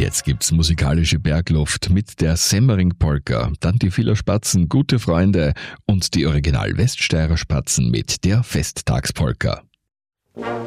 Jetzt gibt's musikalische Bergluft mit der Semmering-Polka, dann die Viller Spatzen Gute Freunde und die Original Weststeirer Spatzen mit der Festtagspolka.